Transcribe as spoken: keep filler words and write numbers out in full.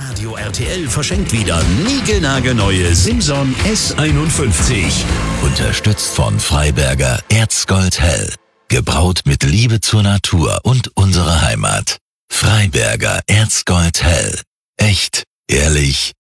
Radio R T L verschenkt wieder niegelnagelneue Simson S einundfünfzig. Unterstützt von Freiberger Erzgold Hell. Gebraut mit Liebe zur Natur und unserer Heimat. Freiberger Erzgold Hell. Echt, ehrlich,